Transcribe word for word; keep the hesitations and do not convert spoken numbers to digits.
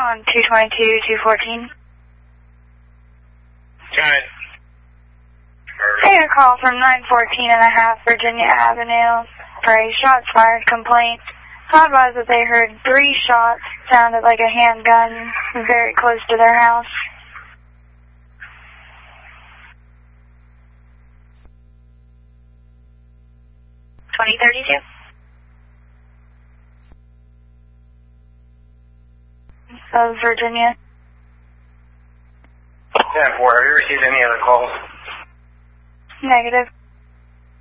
on two twenty-two, two fourteen. Giant. I got a call from nine fourteen and a half Virginia Avenue for a shots fired complaint. Advised that they heard three shots, sounded like a handgun, very close to their house. twenty thirty-two. Of Virginia. ten four, have you received any other calls? Negative.